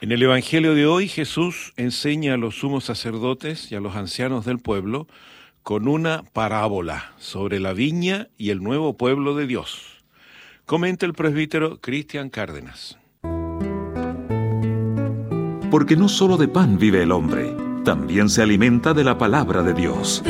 En el Evangelio de hoy, Jesús enseña a los sumos sacerdotes y a los ancianos del pueblo con una parábola sobre la viña y el nuevo pueblo de Dios. Comenta el presbítero Cristian Cárdenas. Porque no solo de pan vive el hombre, también se alimenta de la palabra de Dios.